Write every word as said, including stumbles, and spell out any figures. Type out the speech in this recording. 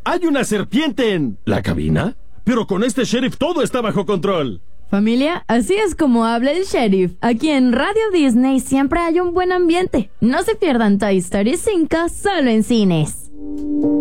¡Hay una serpiente en la cabina! Pero con este sheriff todo está bajo control. Familia, así es como habla el sheriff. Aquí en Radio Disney siempre hay un buen ambiente. No se pierdan Toy Story cinco solo en cines.